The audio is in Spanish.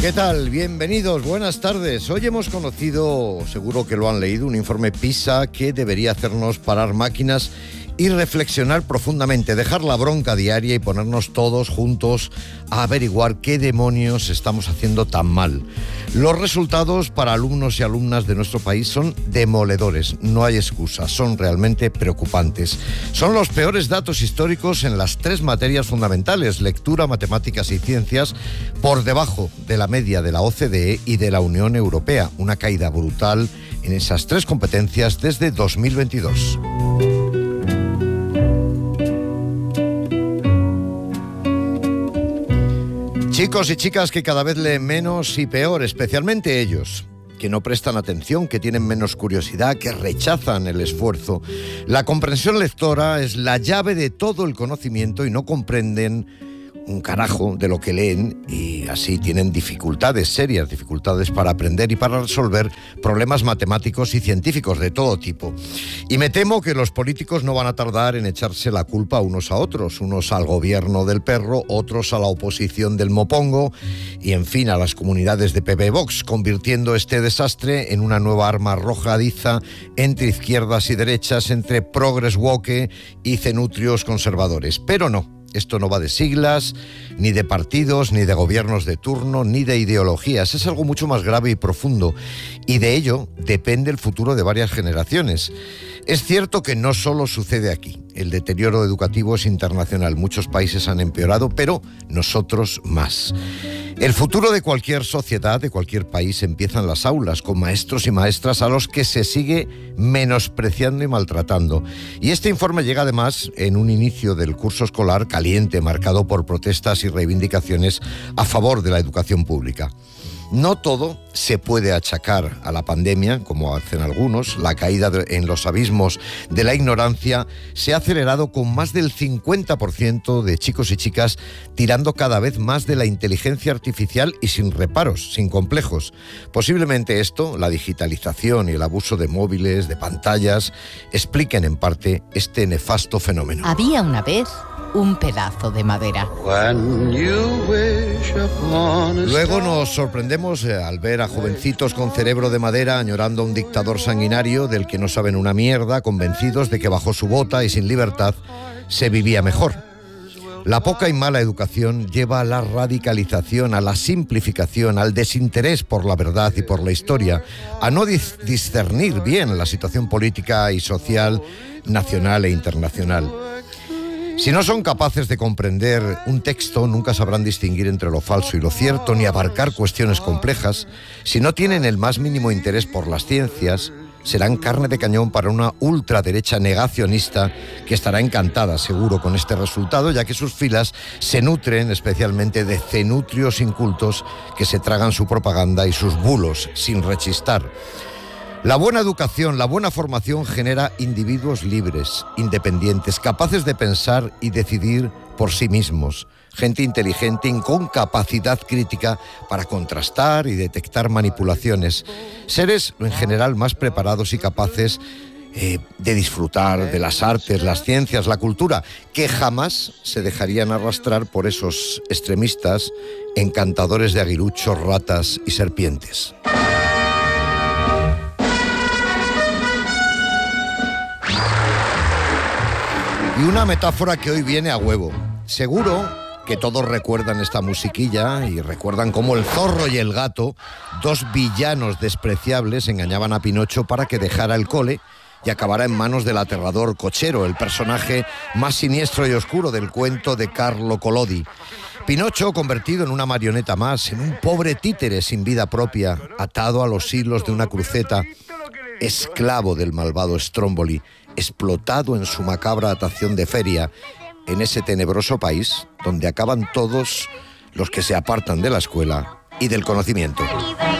¿Qué tal? Bienvenidos, buenas tardes. Hoy hemos conocido, seguro que lo han leído, un informe PISA que debería hacernos parar máquinas y reflexionar profundamente, dejar la bronca diaria y ponernos todos juntos a averiguar qué demonios estamos haciendo tan mal. Los resultados para alumnos y alumnas de nuestro país son demoledores, no hay excusa, son realmente preocupantes. Son los peores datos históricos en las 3 materias fundamentales, lectura, matemáticas y ciencias, por debajo de la media de la OCDE y de la Unión Europea, una caída brutal en esas 3 competencias desde 2022. Chicos y chicas que cada vez leen menos y peor, especialmente ellos, que no prestan atención, que tienen menos curiosidad, que rechazan el esfuerzo. La comprensión lectora es la llave de todo el conocimiento y no comprenden un carajo de lo que leen y así tienen dificultades, serias dificultades para aprender y para resolver problemas matemáticos y científicos de todo tipo. Y me temo que los políticos no van a tardar en echarse la culpa unos a otros, unos al gobierno del perro, otros a la oposición del mopongo y en fin a las comunidades de PP Vox, convirtiendo este desastre en una nueva arma arrojadiza entre izquierdas y derechas, entre progres woke y cenutrios conservadores. Pero no. Esto no va de siglas, ni de partidos, ni de gobiernos de turno, ni de ideologías. Es algo mucho más grave y profundo, y de ello depende el futuro de varias generaciones. Es cierto que no solo sucede aquí. El deterioro educativo es internacional. Muchos países han empeorado, pero nosotros más. El futuro de cualquier sociedad, de cualquier país, empieza en las aulas, con maestros y maestras a los que se sigue menospreciando y maltratando. Y este informe llega además en un inicio del curso escolar caliente, marcado por protestas y reivindicaciones a favor de la educación pública. No todo se puede achacar a la pandemia, como hacen algunos. La caída en los abismos de la ignorancia se ha acelerado con más del 50% de chicos y chicas tirando cada vez más de la inteligencia artificial y sin reparos, sin complejos. Posiblemente esto, la digitalización y el abuso de móviles, de pantallas, expliquen en parte este nefasto fenómeno. Había una vez un pedazo de madera. Luego nos sorprendemos al ver a jovencitos con cerebro de madera añorando a un dictador sanguinario del que no saben una mierda, convencidos de que bajo su bota y sin libertad se vivía mejor. La poca y mala educación lleva a la radicalización, a la simplificación, al desinterés por la verdad y por la historia, a no discernir bien la situación política y social nacional e internacional. Si no son capaces de comprender un texto, nunca sabrán distinguir entre lo falso y lo cierto, ni abarcar cuestiones complejas. Si no tienen el más mínimo interés por las ciencias, serán carne de cañón para una ultraderecha negacionista que estará encantada, seguro, con este resultado, ya que sus filas se nutren especialmente de cenutrios incultos que se tragan su propaganda y sus bulos sin rechistar. La buena educación, la buena formación genera individuos libres, independientes, capaces de pensar y decidir por sí mismos. Gente inteligente y con capacidad crítica para contrastar y detectar manipulaciones. Seres en general más preparados y capaces de disfrutar de las artes, las ciencias, la cultura, que jamás se dejarían arrastrar por esos extremistas encantadores de aguiluchos, ratas y serpientes. Y una metáfora que hoy viene a huevo. Seguro que todos recuerdan esta musiquilla y recuerdan cómo el zorro y el gato, 2 villanos despreciables, engañaban a Pinocho para que dejara el cole y acabara en manos del aterrador Cochero, el personaje más siniestro y oscuro del cuento de Carlo Collodi. Pinocho, convertido en una marioneta más, en un pobre títere sin vida propia, atado a los hilos de una cruceta, esclavo del malvado Stromboli, explotado en su macabra atación de feria, en ese tenebroso país donde acaban todos los que se apartan de la escuela y del conocimiento.